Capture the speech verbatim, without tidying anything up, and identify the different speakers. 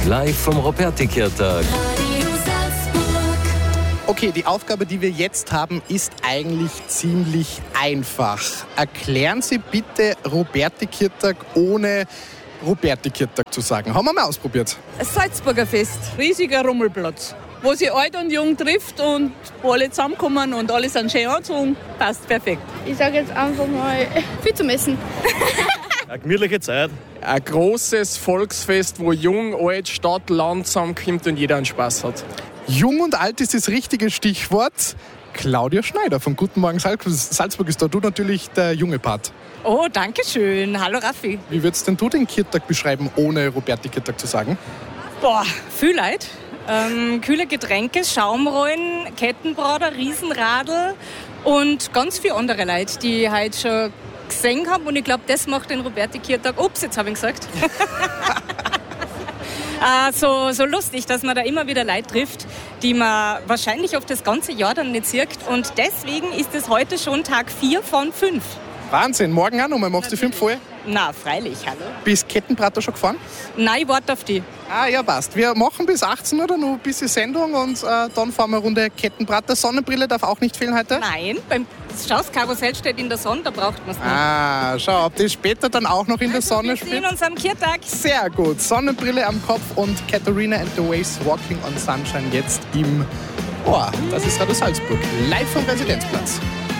Speaker 1: live vom Ruperti-Kirtag.
Speaker 2: Okay, die Aufgabe, die wir jetzt haben, ist eigentlich ziemlich einfach. Erklären Sie bitte Ruperti-Kirtag ohne Ruperti-Kirtag zu sagen. Haben wir mal ausprobiert.
Speaker 3: Das Salzburger Fest. Riesiger Rummelplatz, wo sich alt und jung trifft und wo alle zusammenkommen und alle sind schön angezogen. Passt perfekt.
Speaker 4: Ich sage jetzt einfach mal viel zum Essen.
Speaker 5: Eine gemütliche Zeit.
Speaker 6: Ein großes Volksfest, wo Jung, Alt, Stadt, Land zusammenkommt und jeder einen Spaß hat.
Speaker 2: Jung und alt ist das richtige Stichwort. Claudia Schneider von Guten Morgen Salzburg ist da. Du natürlich der junge Part.
Speaker 7: Oh, danke schön. Hallo Raffi.
Speaker 2: Wie würdest denn du den Kirtag beschreiben, ohne Ruperti-Kirtag zu sagen?
Speaker 7: Boah, viel Leid. Ähm, kühle Getränke, Schaumrollen, Kettenbrader, Riesenradl und ganz viele andere Leute, die ich heute schon gesehen habe. Und ich glaube, das macht den Ruperti-Kirtag. Ups, jetzt habe ich ihn gesagt. äh, so, so lustig, dass man da immer wieder Leute trifft, die man wahrscheinlich auf das ganze Jahr dann nicht sieht. Und deswegen ist es heute schon Tag vier von fünf.
Speaker 2: Wahnsinn, morgen auch nochmal. Machst du die fünf voll?
Speaker 7: Na, freilich, hallo.
Speaker 2: Bist Kettenbrater schon gefahren?
Speaker 7: Nein, ich warte auf die.
Speaker 2: Ah ja, passt. Wir machen bis achtzehn Uhr noch ein bisschen Sendung und äh, dann fahren wir eine Runde Kettenbrater. Sonnenbrille darf auch nicht fehlen heute?
Speaker 7: Nein, beim Schaus Karussell steht in der Sonne, da braucht man es nicht.
Speaker 2: Ah, schau, ob die später dann auch noch in der
Speaker 7: Also,
Speaker 2: Sonne
Speaker 7: wir
Speaker 2: spielt.
Speaker 7: sehen uns am Kirtag.
Speaker 2: Sehr gut. Sonnenbrille am Kopf und Katharina and the Waves Walking on Sunshine jetzt im Ohr. Das ist Radio Salzburg, live vom Residenzplatz.